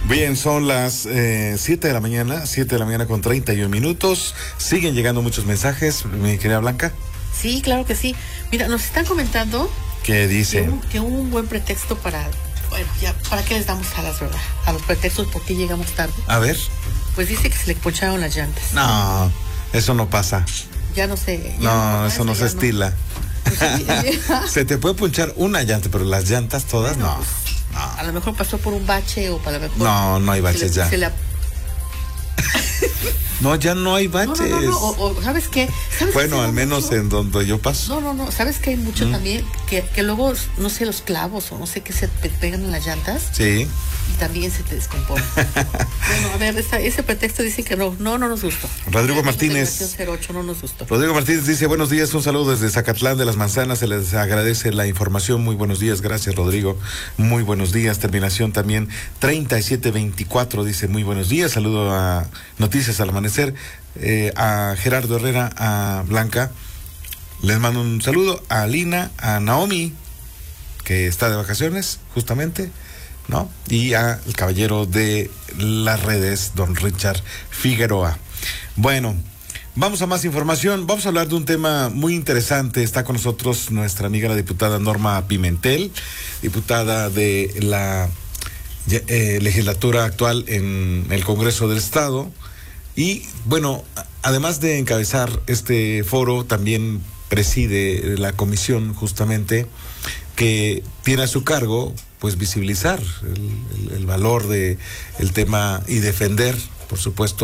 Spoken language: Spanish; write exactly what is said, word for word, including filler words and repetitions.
Bien, son las eh, siete de la mañana, siete de la mañana con treinta y un minutos. Siguen llegando muchos mensajes, mi querida Blanca. Sí, claro que sí. Mira, nos están comentando ¿Qué dice? que, un, que un buen pretexto para, bueno, ya, ¿para qué les damos alas, verdad? A los pretextos, ¿por qué llegamos tarde? A ver. Pues dice que se le poncharon las llantas. No, eso no pasa. Ya no sé. Ya No, no, eso no se no. estila. Pues sí, Se te puede punchar una llanta, pero las llantas todas, bueno, no. pues, no. a lo mejor pasó por un bache o para lo mejor. No, no hay baches se le, ya. Se le, No, ya no hay baches. No, no, no, no. O, o, ¿sabes qué? ¿Sabes Bueno, qué al menos mucho? en donde yo paso. No, no, no. ¿Sabes que hay mucho Mm. también? Que, que luego, no sé, los clavos o no sé qué se pe- pegan en las llantas Sí. y también se te descompone. Bueno, a ver, esta, ese pretexto dice que no, no, no nos gustó. Rodrigo Martínez. cero ocho no nos gustó. Rodrigo Martínez dice, buenos días, un saludo desde Zacatlán de las Manzanas, se les agradece la información, muy buenos días, gracias Rodrigo, muy buenos días, terminación también treinta y siete veinticuatro, dice muy buenos días, saludo a Noticias al Amanecer, eh, a Gerardo Herrera, a Blanca, les mando un saludo a Lina, a Naomi, que está de vacaciones, justamente, ¿no? Y a el caballero de las redes, don Richard Figueroa. Bueno, vamos a más información. Vamos a hablar de un tema muy interesante. Está con nosotros nuestra amiga la diputada Norma Pimentel, diputada de la eh, legislatura actual en el Congreso del Estado. Y bueno, además de encabezar este foro, también preside la comisión justamente que tiene a su cargo pues visibilizar el, el, el valor de el tema y defender, por supuesto,